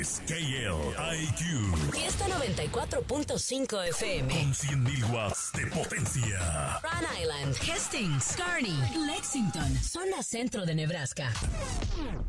es KLIQ. Fiesta 94.5 FM. Con 100.000 watts de potencia. Rhode Island, Hastings, Kearney, Lexington, zona centro de Nebraska.